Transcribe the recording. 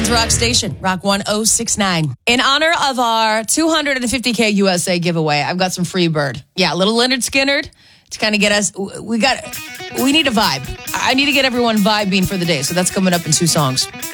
Tucson's rock station, Rock 1069. In honor of our $250K USA giveaway, I've got some free bird. Yeah, little Leonard Skinnard to kind of get us. We need a vibe. I need to get everyone vibing for the day. So that's coming up in 2 songs.